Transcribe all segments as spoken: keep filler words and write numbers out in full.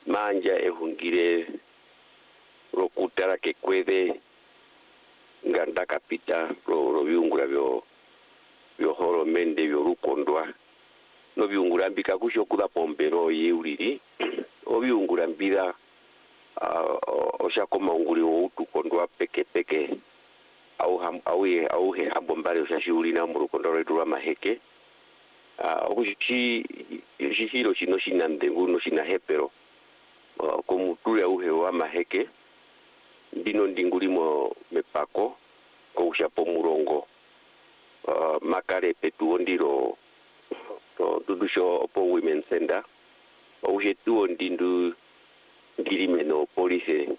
manja ehungire rokutara ke kwede nganda kapita ro ro biungura byo byo horo mende byo rukondwa no biungura mbika kusho kuda pombero yeuriri obiungura mbira uh, oshakoma unguri utukondwa peke peke au ham au ye au he hambombare oshashuri na murukondo rwa maheke uh, okushi yishiro shino shinandengu no shinahepero uh, komutule au he wa maheke ndino ndingulimo mepako ko ushapo murongo uh, makare petu ondiro to dudusho opo women center uje tu ndindu ndirimeno police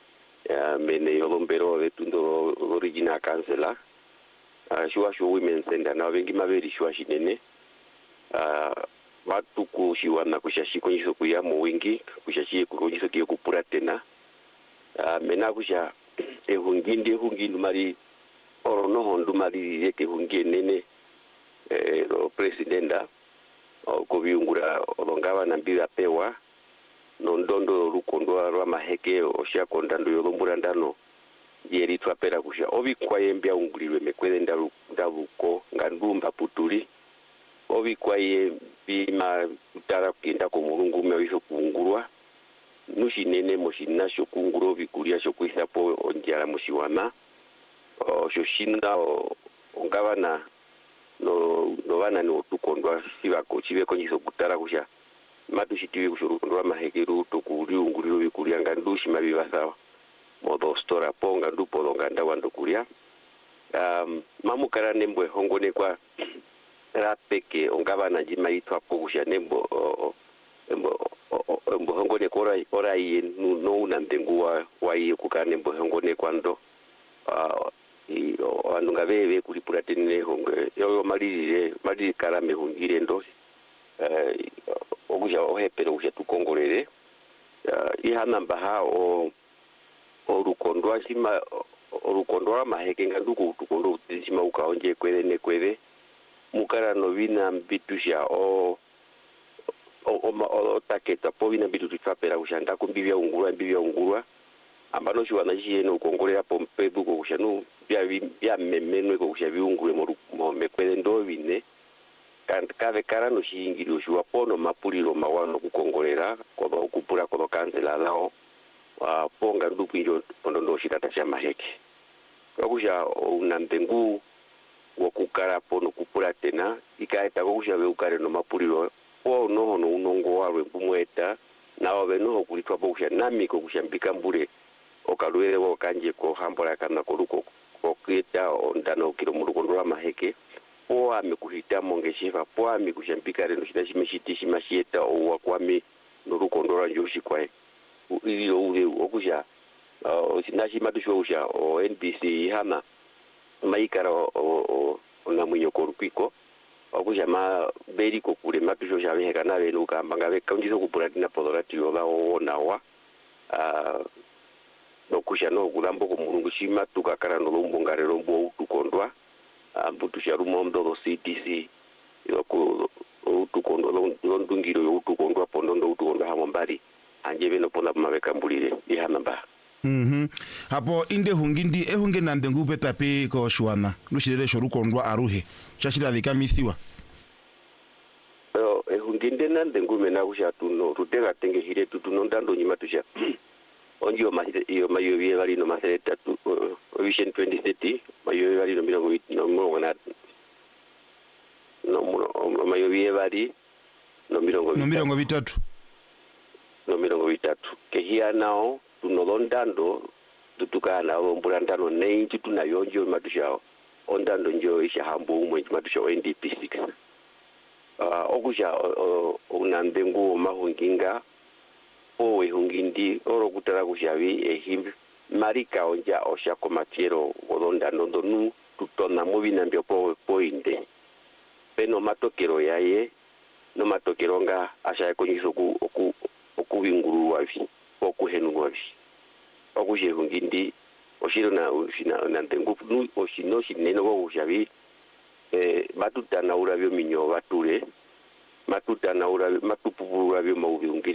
ya mene yolombero vetundo original kansela uh, shwa shwa women center na wengi maberi shwa shinene uh, watu kushiwana kushashi konyiso kuya mu wingi kushashi konyiso kiyo kupura tena uh, mena kusha ehungindi ehungindu mari orono hondu mari yeke hungie nene eh, lo presidenta ko biungura olongawa na mbira pewa no ndondo rukondo rwa maheke osha kondando yolombura ndano yeri twapera kusha obi kwaye mbya ungulirwe mekwede ndaru ndabuko ngandumba putuli obi kwaye bima utara kinda ko mulungu mewiso kungurwa nushi nene moshina sho kunguro bikulia sho kwisapo onjara mushiwana o sho shinda ongabana no no bana no tukondwa sibako chibeko nyiso kutara kusha matu shitiwe kushurundwa mahekeru tokuri unguriro bikulia ngandushi mabiba sawa modo stora ponga ndupo longanda wando kulia um mamu kara nembwe hongone kwa rapeke ongabana jima itwa kusha nembo embo embo hongone kora ora yi no unandenguwa waiye kukane mbo hongone kwando uh, anunga bebe kulipura tenene honge yo malire malire karame hungire ndo eh okusha ohepero kusha tukongolere ihana mbaha o orukondwa sima orukondwa maheke nganduko tukondo sima ukaonje kwere ne kwere mukara novina mbitusha o o o taketa povina bitu tutapera kushanda kumbivya ungurwa mbivya ungurwa ambano shwana jiyeno ukongolera pompebu ko kushanu bya bya memenwe ko kushabi ungure mo mekwele ndovine kandi kave karano shingiro shwa pono mapuliro mawano kukongolera ko okupura ko kansela lao wa ponga ndupiro ndondo shitata cha maheke okusha unandengu wakukara pono kupura tena ikaeta ko kushabe ukare no mapuliro o no no unongo wawe kumweta na wawe no kulitwa bokusha nami ko kushambika mbure okalwele wo kanje ko hambola kana ko ruko ko kweta ondano kilo murukondo wa maheke o amekuhita mongeshiva po amekushambika reno shida shimeshitishi mashieta o wakwami no rukondo wa njoshi kwae iyo ule okusha o sinashi madusho usha o N B C hana maikara o ona munyo korupiko okusha ma beri ko kule matusho shabe kana beno kamba ngabe kanjizo kupura dina podorati yola ona wa ah no kusha no kulambo ko mulungu shima tukakara no lombo ngare lombo tukondwa ambutu sha rumondo do C T C yoko utukondwa londungiro yo utukondwa pondondo utukondwa hamombari anjebe no pona mabeka mbulire ihana mba mhm hapo inde hungindi ehunge nande ngupe tape ko shwana lushirere shorukondwa aruhe chashira vikamisiwa yo ehunginde nande ngume na kusha tuno rutega tenge hire tutuno ndando nyima tusha onjo masite iyo mayo biye bali no masereta tu vision twenty thirty mayo bali no mirongo no mirongo na no mayo biye bali no mirongo no mirongo bitatu no mirongo bitatu ke hia nao tunolondando tutukana ombulandano nenji tunayonjo matusha ondando njo isha hambo umwe matusha N D P six uh, okusha unandengu mahunginga owe hungindi oro kutara kushabi ehim marika onja osha komatiero odonda ndondo nu tutona mubina mbyo po poinde peno matokero yaye no matokero nga asha konyiso ku oku okubinguru wabi okuhenu wabi okuje hungindi oshiro na ushina na ndengu nu oshino shineno go kushabi eh matutana urabyo minyo bature matutana urabyo matupuru urabyo mawubingiri